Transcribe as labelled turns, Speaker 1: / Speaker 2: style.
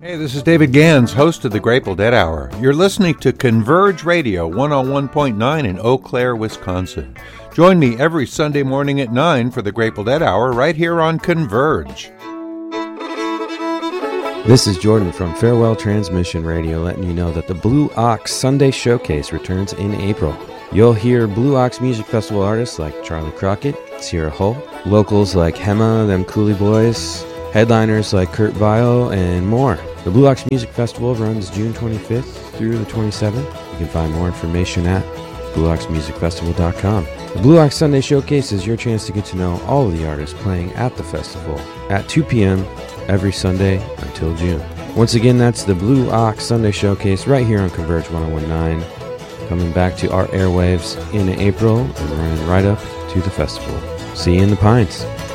Speaker 1: Hey, this is David Gans, host of the Grateful Dead Hour. You're listening to Converge Radio 101.9 in Eau Claire, Wisconsin. Join me every Sunday morning at 9 for the Grateful Dead Hour right here on Converge.
Speaker 2: This is Jordan from Farewell Transmission Radio letting you know that the Blue Ox Sunday Showcase returns in April. You'll hear Blue Ox Music Festival artists like Charlie Crockett, Sierra Hull, locals like Hema, Them Cooley Boys, headliners like Kurt Vile, and more. The Blue Ox Music Festival runs June 25th through the 27th. You can find more information at blueoxmusicfestival.com. The Blue Ox Sunday Showcase is your chance to get to know all of the artists playing at the festival at 2 p.m. every Sunday until June. Once again, that's the Blue Ox Sunday Showcase right here on Converge 101.9, coming back to our airwaves in April and running right up to the festival. See you in the Pines.